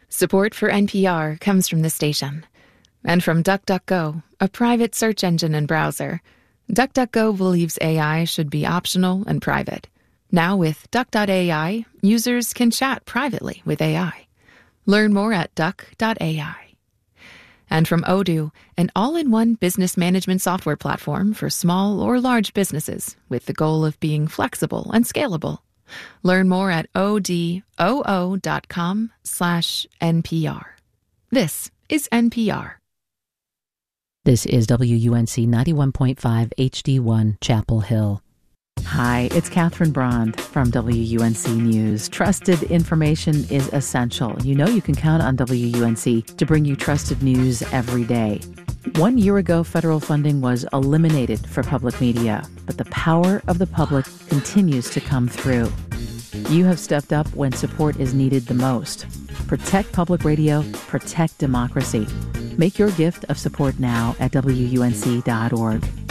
Support for NPR comes from the station and from DuckDuckGo, a private search engine and browser. DuckDuckGo believes AI should be optional and private. Now with Duck.ai, users can chat privately with AI. Learn more at Duck.ai. And from Odoo, an all-in-one business management software platform for small or large businesses with the goal of being flexible and scalable. Learn more at odoo.com/NPR. This is NPR. This is WUNC 91.5 HD1 Chapel Hill. Hi, it's Catherine Brand from WUNC News. Trusted information is essential. You know you can count on WUNC to bring you trusted news every day. 1 year ago, federal funding was eliminated for public media, but the power of the public continues to come through. You have stepped up when support is needed the most. Protect public radio, protect democracy. Make your gift of support now at WUNC.org.